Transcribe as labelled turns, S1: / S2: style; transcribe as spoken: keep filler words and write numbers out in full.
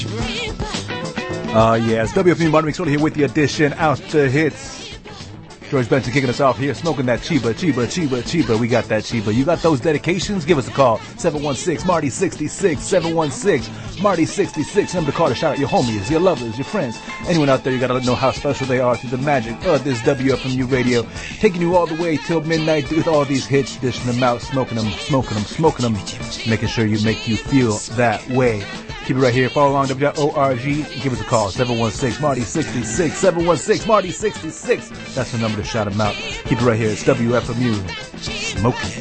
S1: Uh, yeah, it's W F M Bottom Mix here with the edition out to hits. George Benson kicking us off here, smoking that Chiba, Chiba, Chiba, Chiba. We got that Chiba. You got those dedications? Give us a call. seven one six Marty sixty-six, seven one six Marty sixty-six. Number to call to shout out your homies, your lovers, your friends. Anyone out there, you gotta know how special they are through the magic of this W F M U radio. Taking you all the way till midnight with all these hits, dishing them out, smoking them, smoking them, smoking them, making sure you make you feel that way. Keep it right here. Follow along, W O R G. Give us a call, seven one six Marty sixty-six, seven one six Marty sixty-six. That's the number to shout them out. Keep it right here. It's W F M U. Smoking.